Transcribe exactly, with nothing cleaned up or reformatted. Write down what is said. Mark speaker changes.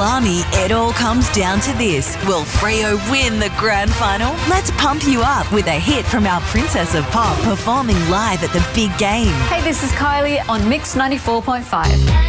Speaker 1: Kalani, it all comes down to this. Will Freo win the grand final? Let's pump you up with a hit from our Princess of Pop performing live at the big game.
Speaker 2: Hey, this is Kylie on Mix ninety-four point five.